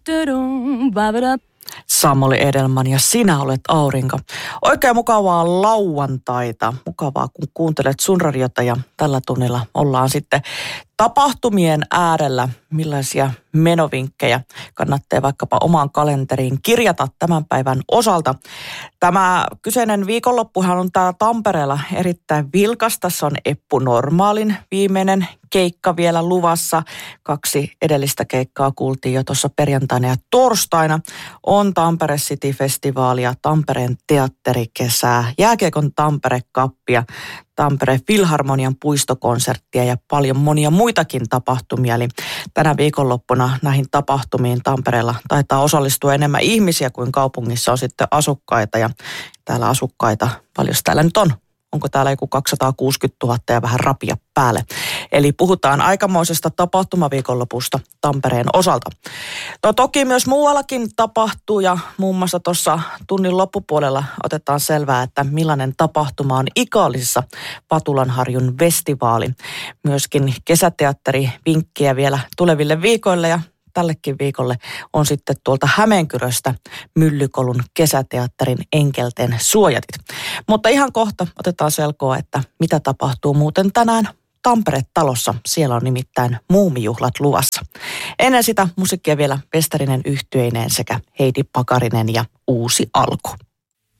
Samuli Edelman ja Sinä olet aurinko. Oikein mukavaa lauantaita. Mukavaa, kun kuuntelet Sun Radiota ja tällä tunnilla ollaan sitten tapahtumien äärellä. Millaisia menovinkkejä kannattaa vaikkapa omaan kalenteriin kirjata tämän päivän osalta. Tämä kyseinen viikonloppuhan on täällä Tampereella erittäin vilkas. Tässä on Eppu Normaalin viimeinen keikka vielä luvassa. 2 edellistä keikkaa kuultiin jo tuossa perjantaina ja torstaina. On Tampere City-festivaalia, Tampereen teatterikesää, Jääkiekon Tampere-kappia, Tampere Filharmonian puistokonserttia ja paljon monia muitakin tapahtumia. Eli tänä viikonloppuna näihin tapahtumiin Tampereella taitaa osallistua enemmän ihmisiä kuin kaupungissa on sitten asukkaita. Ja täällä asukkaita, paljon täällä nyt on? Onko täällä joku 260 000 ja vähän rapia päälle? Eli puhutaan aikamoisesta tapahtumaviikonlopusta Tampereen osalta. Toki myös muuallakin tapahtuu ja muun muassa tuossa tunnin loppupuolella otetaan selvää, että millainen tapahtuma on Ikaalisissa Patulanharjun festivaali. Myöskin kesäteatteri vinkkejä vielä tuleville viikoille ja tällekin viikolle on sitten tuolta Hämeenkyröstä Myllykolun kesäteatterin Enkelten suojatit. Mutta ihan kohta otetaan selkoa, että mitä tapahtuu muuten tänään Tampere-talossa. Siellä on nimittäin muumijuhlat luvassa. Ennen sitä musiikkia vielä Westerinen yhtyeineen sekä Heidi Pakarinen ja Uusi alku.